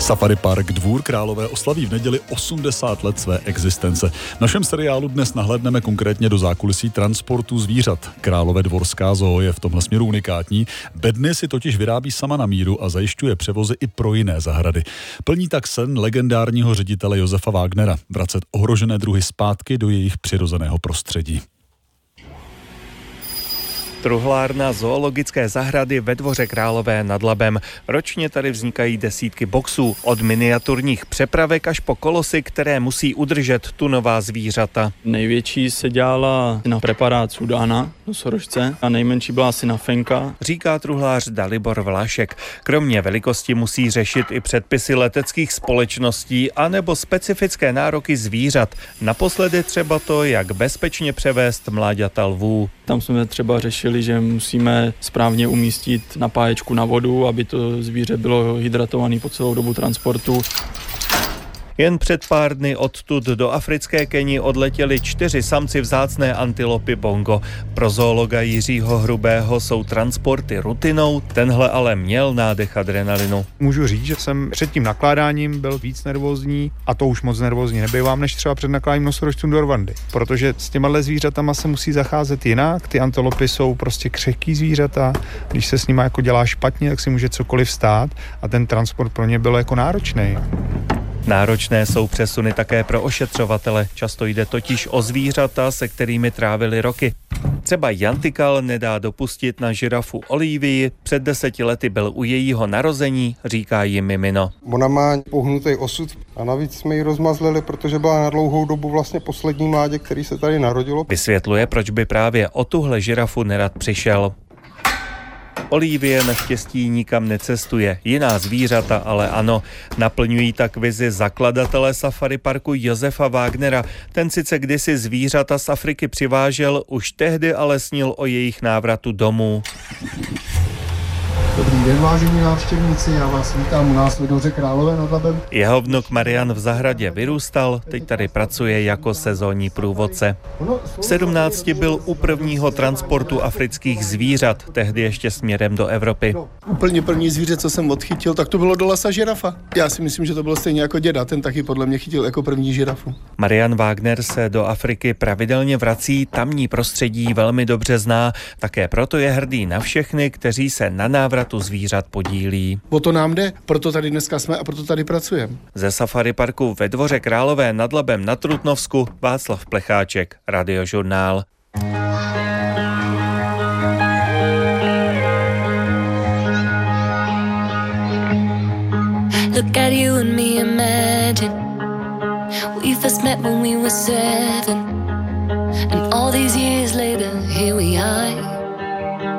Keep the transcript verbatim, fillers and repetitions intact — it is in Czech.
Safari Park Dvůr Králové oslaví v neděli osmdesát let své existence. V našem seriálu dnes nahlédneme konkrétně do zákulisí transportu zvířat. Králové dvorská zoo je v tomhle směru unikátní. Bedny si totiž vyrábí sama na míru a zajišťuje převozy i pro jiné zahrady. Plní tak sen legendárního ředitele Josefa Wagnera vracet ohrožené druhy zpátky do jejich přirozeného prostředí. Truhlárna zoologické zahrady ve Dvoře Králové nad Labem. Ročně tady vznikají desítky boxů, od miniaturních přepravek až po kolosy, které musí udržet tunová zvířata. Největší se dělala na preparát Sudána, nosorožce, a nejmenší byla asi na Fenka. Říká truhlář Dalibor Vlášek. Kromě velikosti musí řešit i předpisy leteckých společností anebo specifické nároky zvířat. Naposledy třeba to, jak bezpečně převést mláďata lvů. Tam jsme třeba řešili, že musíme správně umístit napáječku na vodu, aby to zvíře bylo hydratované po celou dobu transportu. Jen před pár dny odtud do africké Keni odletěli čtyři samci vzácné antilopy bongo. Pro zoologa Jiřího Hrubého jsou transporty rutinou, tenhle ale měl nádech adrenalinu. Můžu říct, že jsem před tím nakládáním byl víc nervózní, a to už moc nervózní nebývám, než třeba před nakládáním nosorožcům do Rwandy. Protože s těmahle zvířatama se musí zacházet jinak, ty antilopy jsou prostě křehký zvířata, když se s nimi jako dělá špatně, tak si může cokoliv stát a ten transport pro ně byl jako náročný. Náročné jsou přesuny také pro ošetřovatele. Často jde totiž o zvířata, se kterými trávili roky. Třeba Jan Tykal nedá dopustit na žirafu Olivii. Před deseti lety byl u jejího narození, říká jí mimino. Ona má pohnutý osud a navíc jsme ji rozmazlili, protože byla na dlouhou dobu vlastně poslední mládě, který se tady narodilo. Vysvětluje, proč by právě o tuhle žirafu nerad přišel. Olivie naštěstí nikam necestuje, jiná zvířata ale ano. Naplňují tak vizi zakladatele Safari Parku Josefa Wagnera. Ten sice kdysi zvířata z Afriky přivážel, už tehdy ale snil o jejich návratu domů. Dobrý den, vážení návštěvníci, já vás vítám u nás ve Dvoře Králové nad Labem. Jeho vnuk Marian v zahradě vyrůstal, teď tady pracuje jako sezónní průvodce. V sedmnácti byl u prvního transportu afrických zvířat, tehdy ještě směrem do Evropy. Úplně první zvíře, co jsem odchytil, tak to bylo do lesa žirafa. Já si myslím, že to bylo stejně jako děda, ten taky podle mě chytil jako první žirafu. Marian Wagner se do Afriky pravidelně vrací, tamní prostředí velmi dobře zná, také proto je hrdý na všechny, kteří se na návratu zvířat podílí. O to nám jde, proto tady dneska jsme a proto tady pracujeme. Ze Safari Parku ve Dvoře Králové nad Labem na Trutnovsku Václav Plecháček, Radiožurnál. Look at you and me, imagine we first met when we were seven.